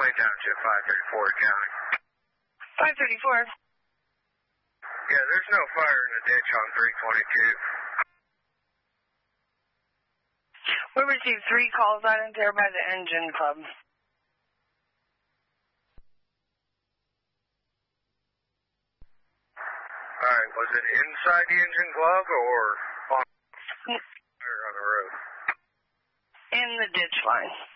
Wayne Township, 534 County. 534. Yeah, there's no fire in the ditch on 322. We received 3 calls out in there by the engine club. Alright, was it inside the engine club or on the road? In the ditch line.